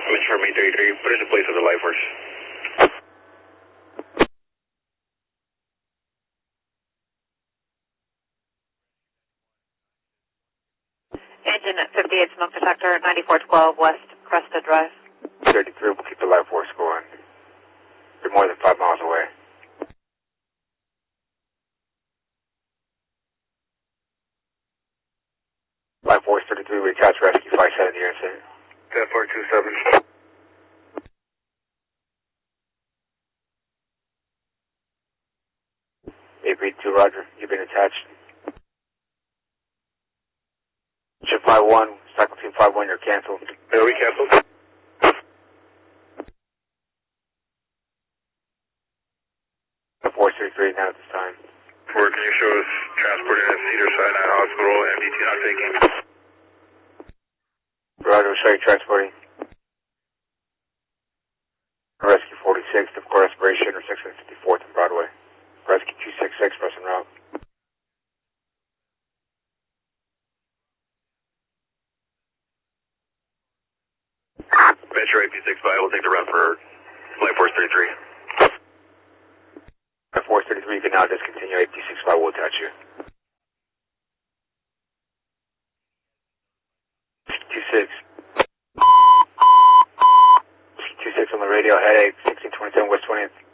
Which Army 33, put it in place of the life force. Engine at 58 smoke detector, 9412 West Cresta Drive. 33, we'll keep the life force going. You're more than 5 miles away. Life force 33, we catch rescue 57 the incident. 10-427. AP2, Roger. You've been attached. Ship 51, cycle team 51, you're canceled. Yeah, we canceled. 433 now at this time. Can you show us transporting at Cedars-Sinai Hospital, MDT not taking? Roger, we'll show you transporting. Rescue 46, typical respiration, or 654th and Broadway. Rescue 266, press en route. Metro AP65, we'll take the route for Life Force 33. Life Force 33, you can now discontinue. AP65 will attach you. 26. 26 on the radio, headache, 1627 West 20th.